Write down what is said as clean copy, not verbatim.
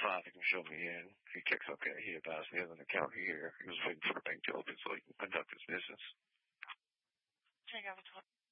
fine. He can show me in. He checks okay. He advised he has an account here. He was waiting for the bank to open so he can conduct his business. Check out the